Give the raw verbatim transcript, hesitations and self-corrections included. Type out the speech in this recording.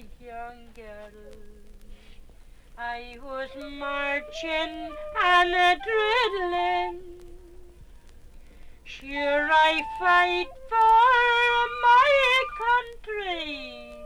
young girl. I was marching and a dribbling. Sure I fight for my country.